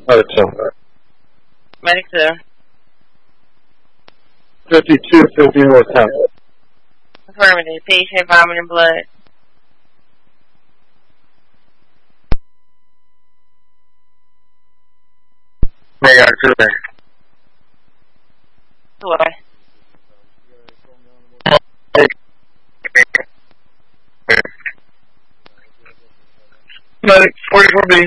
Medic 2. Medic 2. 5250 North 10. Affirmative. Patient vomiting blood. Medic 2 there. What? Medic 44B.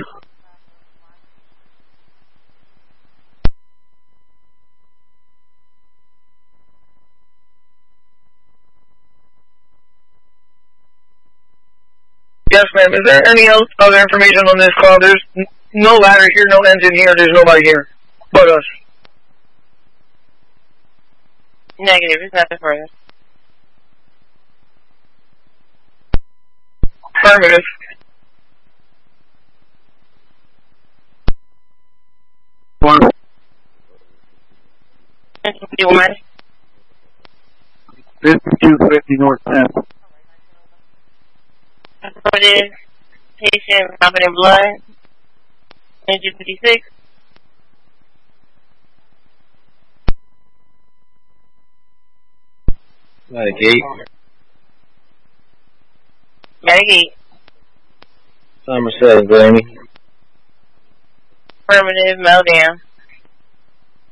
Yes, ma'am. Is there any other information on this call? There's no ladder here, no engine here. There's nobody here but us. Negative. It's nothing further. Affirmative. One. 51. 5250 North 10. Affirmative. Patient vomiting blood. Engine 56. Medic 8. Medic 8. Timer 7, Grammy. Affirmative. Meltdown.